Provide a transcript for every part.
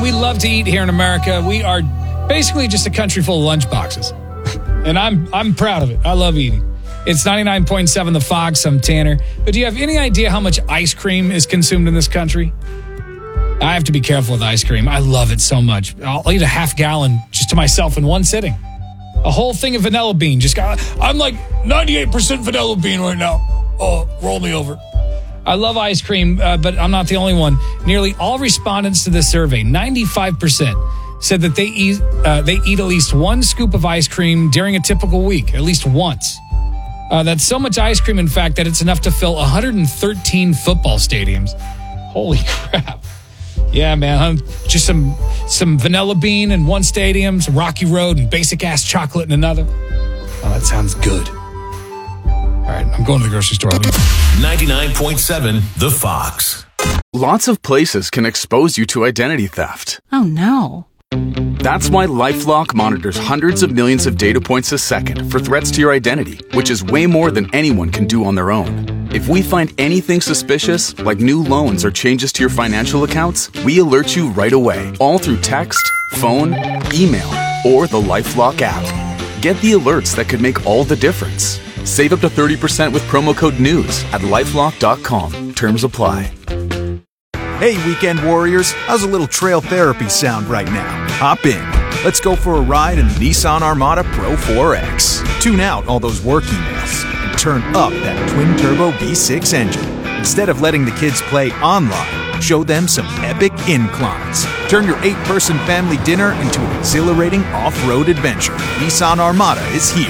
we love to eat here in America. We are basically just a country full of lunchboxes. And I'm proud of it. I love eating. It's 99.7 The Fox. I'm Tanner. But do you have any idea how much ice cream is consumed in this country? I have to be careful with ice cream. I love it so much. I'll eat a half gallon just to myself in one sitting. A whole thing of vanilla bean. I'm like 98% vanilla bean right now. Oh, roll me over. I love ice cream, but I'm not the only one. Nearly all respondents to this survey, 95%, said that they eat at least one scoop of ice cream during a typical week, at least once. That's so much ice cream, in fact, that it's enough to fill 113 football stadiums. Holy crap. Yeah, man, just some vanilla bean in one stadium, some Rocky Road and basic-ass chocolate in another. Oh, that sounds good. All right, I'm going to the grocery store. 99.7 The Fox. Lots of places can expose you to identity theft. Oh, no. That's why LifeLock monitors hundreds of millions of data points a second for threats to your identity, which is way more than anyone can do on their own. If we find anything suspicious, like new loans or changes to your financial accounts, we alert you right away, all through text, phone, email, or the LifeLock app. Get the alerts that could make all the difference. Save up to 30% with promo code NEWS at LifeLock.com. Terms apply. Hey, weekend warriors, how's a little trail therapy sound right now? Hop in. Let's go for a ride in the Nissan Armada Pro 4X. Tune out all those work emails and turn up that twin-turbo V6 engine. Instead of letting the kids play online, show them some epic inclines. Turn your 8-person family dinner into an exhilarating off-road adventure. Nissan Armada is here.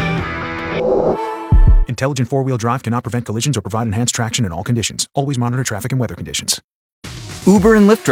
Intelligent four-wheel drive cannot prevent collisions or provide enhanced traction in all conditions. Always monitor traffic and weather conditions. Uber and Lyft